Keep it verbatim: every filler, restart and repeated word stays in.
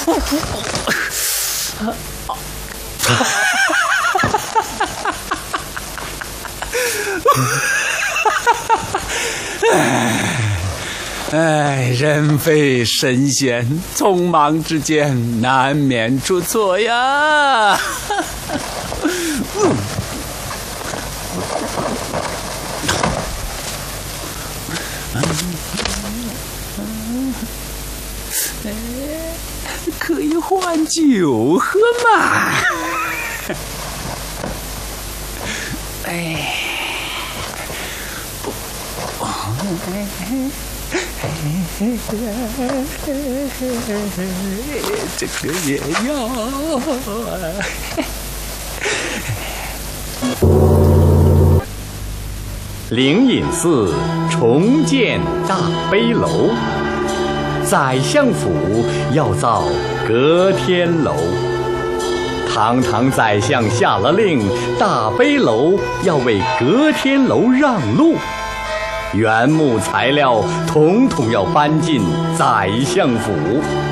哎，人非圣贤，匆忙之间难免出错呀。可以换酒喝嘛？哎，不，这个也要。 灵隐寺重建大悲楼，宰相府要造隔天楼。堂堂宰相下了令，大悲楼要为隔天楼让路，原木材料统统要搬进宰相府。